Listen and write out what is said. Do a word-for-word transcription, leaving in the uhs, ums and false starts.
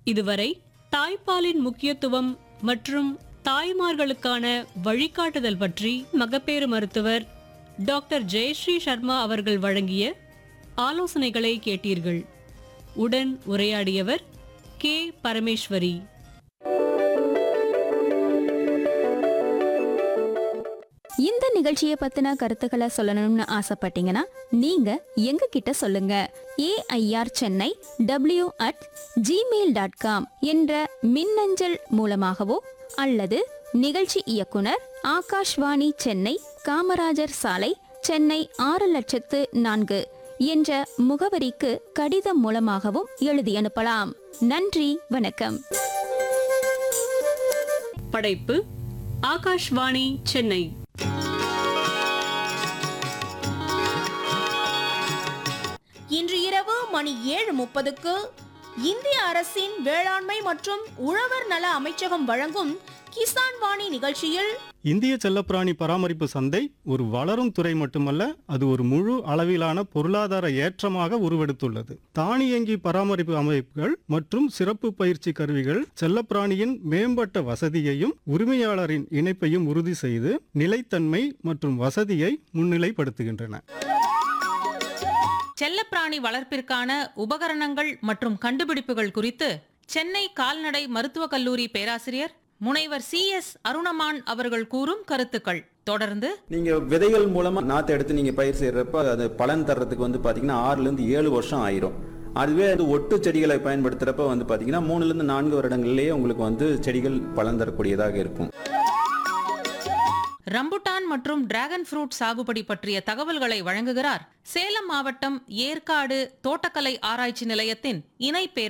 இதுவரை தாய்ப்பாலின் முக்கியத்துவம் மற்றும் தாய்மார்களுக்கான வழிகாட்டுதல் பற்றி மகப்பேறு மருத்துவர் டாக்டர் ஜெயஸ்ரீ சர்மா அவர்கள் வழங்கிய ஆலோசனைகளை கேட்டீர்கள். உடன் உரையாடியவர் கே பரமேஸ்வரி. இந்த நிகழ்ச்சியை பத்தின கருத்துக்களை சொல்லணும்னு ஆசைப்பட்டீங்கன்னா நீங்க எங்க கிட்ட சொல்லுங்க. AIR Chennai W at Gmail dot com என்ற மின்னஞ்சல் மூலமாகவோ அல்லது நிகழ்ச்சி இயக்குனர் ஆகாஷ்வாணி சென்னை, காமராஜர் சாலை, சென்னை ஆறு லட்சத்து நான்கு என்ற முகவரிக்கு கடிதம் மூலமாகவும் எழுதி அனுப்பலாம். நன்றி, வணக்கம். படைப்பு ஆகாஷ்வாணி சென்னை. இன்று இரவு மணி ஏழு முப்பதுக்கு இந்திய அரசின் வேளாண்மை மற்றும் உழவர் நல அமைச்சகம் வழங்கும் கிசான் வாணி நிகழ்ச்சியில் இந்திய செல்லப்பிராணி பராமரிப்பு சந்தை ஒரு வளரும் துறை மட்டுமல்ல, அது ஒரு முழு அளவிலான பொருளாதார ஏற்றமாக உருவெடுத்துள்ளது. தானியங்கி பராமரிப்பு அமைப்புகள் மற்றும் சிறப்பு பயிற்சி கருவிகள் செல்லப்பிராணியின் மேம்பட்ட வசதியையும் உரிமையாளரின் இணைப்பையும் உறுதி செய்து நிலைத்தன்மை மற்றும் வசதியை முன்னிலைப்படுத்துகின்றன. செல்லப்பிராணி வளர்ப்பிற்கான உபகரணங்கள் மற்றும் கண்டுபிடிப்புகள் குறித்து சென்னை கால்நடை மருத்துவக் கல்லூரி பேராசிரியர் முனைவர் சி எஸ் அருணமான் அவர்கள் கூறும் கருத்துக்கள். தொடர்ந்து நீங்க விதைகள் மூலமா நாத்தை எடுத்து நீங்க பயிர் செய்யறப்ப அது பலன் தர்றதுக்கு வந்து பாத்தீங்கன்னா ஆறுல இருந்து ஏழு வருஷம் ஆயிரும். அதுவே அது ஒட்டு செடிகளை பயன்படுத்துறப்ப வந்து பாத்தீங்கன்னா மூணுல இருந்து நான்கு வருடங்களிலேயே உங்களுக்கு வந்து செடிகள் பலன் தரக்கூடியதாக இருக்கும். ரம்புட்டான் மற்றும் டிராகன் ஃப்ரூட் சாகுபடி பற்றிய தகவல்களை வழங்குகிறார் சேலம் மாவட்டம் ஏற்காடு தோட்டக்கலை ஆராய்ச்சி நிலையத்தின் இணை